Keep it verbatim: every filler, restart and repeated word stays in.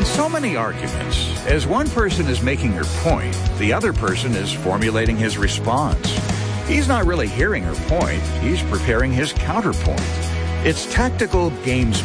In so many arguments, as one person is making her point, the other person is formulating his response. He's not really hearing her point, he's preparing his counterpoint. It's tactical games